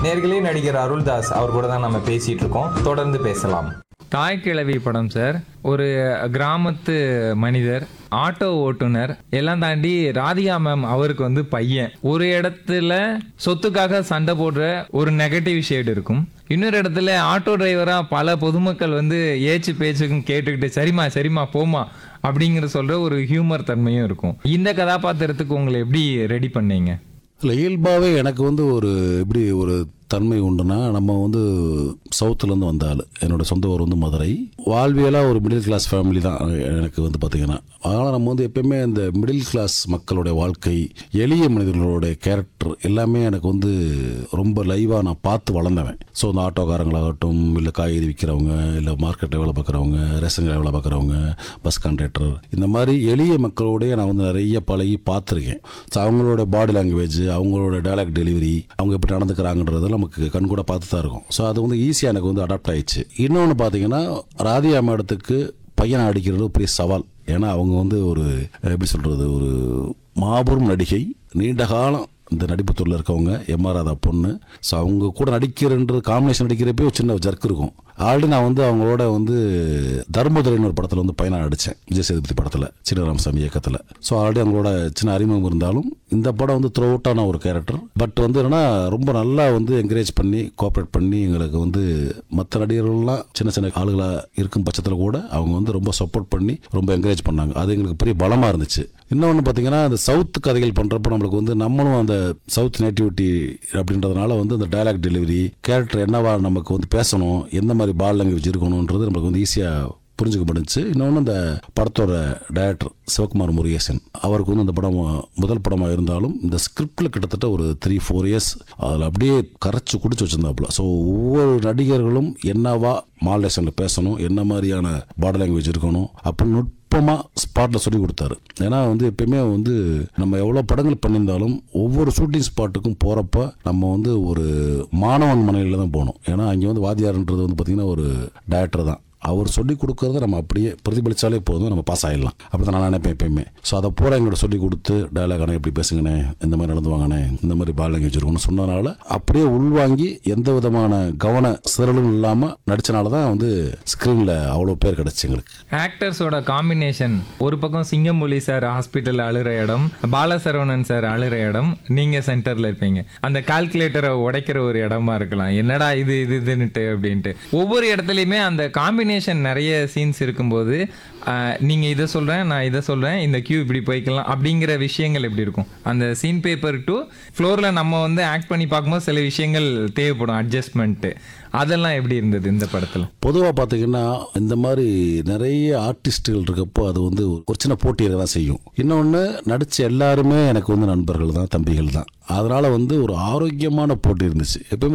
நேர்களே, நடிகர் அருள்தாஸ் அவர் கூட தான் நம்ம பேசிட்டு இருக்கோம். தொடர்ந்து பேசலாம். தாய்க்கிழவி படம் சார். ஒரு கிராமத்து மனிதர், ஆட்டோ ஓட்டுநர், எல்லாம் தாண்டி ராதிகா மேம் அவருக்கு வந்து பையன். ஒரு இடத்துல சொத்துக்காக சண்டை போடுற ஒரு நெகட்டிவ் ஷேட் இருக்கும். இன்னொரு இடத்துல ஆட்டோ டிரைவரா பல பொதுமக்கள் வந்து ஏச்சு பேச்சுக்கும் கேட்டுக்கிட்டு சரிம்மா சரிம்மா போமா அப்படிங்கிற சொல்ற ஒரு ஹியூமர் தன்மையும் இருக்கும். இந்த கதாபாத்திரத்துக்கு உங்களை எப்படி ரெடி பண்ணீங்க? இல்லை, இயல்பாகவே எனக்கு வந்து எப்படி ஒரு தன்மை உண்டுனா, நம்ம வந்து சவுத்துலேருந்து வந்த ஆள். என்னோடய சொந்த ஊர் வந்து மதுரை. வாழ்வியலாக ஒரு மிடில் கிளாஸ் ஃபேமிலி தான் எனக்கு வந்து பார்த்திங்கன்னா. அதனால் நம்ம வந்து எப்பயுமே இந்த மிடில் கிளாஸ் மக்களுடைய வாழ்க்கை, எளிய மனிதர்களுடைய கேரக்டர் எல்லாமே எனக்கு வந்து ரொம்ப லைவாக நான் பார்த்து வளர்ந்தவன். ஸோ இந்த ஆட்டோக்காரங்களாகட்டும், இல்லை காய்கறி விற்கிறவங்க, இல்லை மார்க்கெட்டில் வேலை பார்க்குறவங்க, ரேஷன் கடை வேலை பார்க்குறவங்க, பஸ் கண்டக்டர், இந்த மாதிரி எளிய மக்களோடைய நான் வந்து நிறைய பழகி பார்த்துருக்கேன். ஸோ அவங்களோட பாடி லாங்குவேஜ், அவங்களோட டயலாக் டெலிவரி, அவங்க எப்படி நடந்துக்கிறாங்கன்றது நமக்கு கண் கூட பார்த்து தான் இருக்கும். ஸோ அது வந்து ஈஸியாக எனக்கு வந்து அடாப்ட் ஆயிடுச்சு. இன்னொன்று பார்த்தீங்கன்னா, ராதிகா மேடத்துக்கு பையனை அடிக்கிறது பெரிய சவால். ஏன்னா அவங்க வந்து ஒரு எப்படி சொல்கிறது, ஒரு மாபெரும் நடிகை. நீண்ட காலம் இந்த நடிப்புத்துறையில் இருக்கவங்க, எம்ஆர் ராதா பொண்ணு. ஸோ அவங்க கூட நடிக்கிறன்றது, காம்பினேஷன் நடிக்கிறப்பே ஒரு சின்ன ஜர்க் இருக்கும். ஆல்ரெடி நான் வந்து அவங்களோட வந்து தர்மதுரைன்னு ஒரு படத்தில் வந்து பையனாக நடித்தேன், விஜய் சேதுபதி படத்தில், சின்னராமசாமி இயக்கத்தில். ஸோ ஆல்ரெடி அவங்களோட சின்ன அறிமுகம் இருந்தாலும் இந்த படம் வந்து த்ரூ அவுட்டான ஒரு கேரக்டர். பட் வந்து என்னன்னா, ரொம்ப நல்லா வந்து என்கரேஜ் பண்ணி கோஆப்ரேட் பண்ணி எங்களுக்கு வந்து மற்ற நடிகர்கள்லாம் சின்ன சின்ன ஆளுகளாக இருக்கும் பட்சத்தில் கூட அவங்க வந்து ரொம்ப சப்போர்ட் பண்ணி ரொம்ப என்கரேஜ் பண்ணாங்க. அது எங்களுக்கு பெரிய பலமாக இருந்துச்சு. இன்னொன்று பார்த்தீங்கன்னா, அந்த சவுத் கதைகள் பண்ணுறப்போ நம்மளுக்கு வந்து நம்மளும் அந்த சவுத் நேட்டிவிட்டி அப்படின்றதுனால வந்து அந்த டயலாக் டெலிவரி, கேரக்டர் என்னவா நமக்கு வந்து பேசணும், எந்த மாதிரி பால் லாங்குவேஜ் இருக்கணுன்றது நம்மளுக்கு வந்து ஈஸியாக புரிஞ்சுக்க முடிஞ்சிச்சு. இன்னொன்று, இந்த படத்தோட டைரக்டர் சிவகுமார் முருகேசன் அவருக்கு வந்து இந்த படம் முதல் படமாக இருந்தாலும் இந்த ஸ்கிரிப்டில் கிட்டத்தட்ட ஒரு 3-4 இயர்ஸ் அதில் அப்படியே கரைச்சி குடிச்சு வச்சுருந்தாப்புல. ஸோ ஒவ்வொரு நடிகர்களும் என்னவா மாடுலேஷனில் பேசணும், என்ன மாதிரியான பாடி லாங்குவேஜ் இருக்கணும் அப்படின்னு நுட்பமாக ஸ்பாட்டில் சொல்லி கொடுத்தாரு. ஏன்னா வந்து எப்பயுமே வந்து நம்ம எவ்வளோ படங்கள் பண்ணியிருந்தாலும் ஒவ்வொரு ஷூட்டிங் ஸ்பாட்டுக்கும் போகிறப்ப நம்ம வந்து ஒரு மாணவன் மனையில் தான் போகணும். ஏன்னா அங்கே வந்து வாத்தியார்ன்றது வந்து பார்த்திங்கன்னா ஒரு டைரக்டர் தான். அவர் சொல்லி கொடுக்கறத நம்ம அப்படியே பிரதிபலித்தாலே போதும், நம்ம பாஸ் ஆகிடலாம். அப்படி தான் நான் நினைப்பேன் எப்பயுமே. ஸோ அதை பூரா எங்கள்கிட்ட சொல்லி கொடுத்து, டயலாக் ஆனால் எப்படி பேசுங்கண்ணே, இந்த மாதிரி நடந்து வாங்கண்ணே, இந்த மாதிரி பால் லாங்குவேஜ் இருக்கணும்னு சொன்னதுனால அப்படியே உள்வாங்கி எந்த விதமான கவன சிறலும் இல்லாமல் நடித்தனால தான் வந்து ஸ்க்ரீனில் அவ்வளோ பேர் கிடச்சி எங்களுக்கு. ஆக்டர்ஸோட காம்பினேஷன், ஒரு பக்கம் சிங்கம்புலி சார் ஹாஸ்பிட்டல் அழுகிற இடம், பாலசரவணன் சார் அழுகிற இடம், நீங்கள் சென்டரில் இருப்பீங்க. அந்த கால்குலேட்டரை உடைக்கிற ஒரு இடமா இருக்கலாம், என்னடா இது இதுன்னுட்டு அப்படின்ட்டு. ஒவ்வொரு இடத்துலையுமே அந்த காம்பினேஷன் நிறைய சீன்ஸ் இருக்கும்போது நீங்கள் இதை சொல்கிறேன், நான் இதை சொல்கிறேன், இந்த கியூ இப்படி போய்க்கலாம் அப்படிங்கிற விஷயங்கள் எப்படி இருக்கும்? அந்த சீன் பேப்பர் டு ஃப்ளோரில் நம்ம வந்து ஆக்ட் பண்ணி பார்க்கும்போது சில விஷயங்கள் தேவைப்படும், அட்ஜஸ்ட்மெண்ட்டு. அதெல்லாம் எப்படி இருந்தது இந்த படத்தில்? பொதுவாக பார்த்தீங்கன்னா, இந்த மாதிரி நிறைய ஆர்டிஸ்ட்டுகள் இருக்கப்போ அது வந்து ஒரு சின்ன போட்டியை தான் செய்யும். இன்னொன்று, நடித்த எல்லாருமே எனக்கு வந்து நண்பர்கள் தான், தம்பிகள் தான். அதனால் வந்து ஒரு ஆரோக்கியமான போட்டி இருந்துச்சு. எப்பயுமே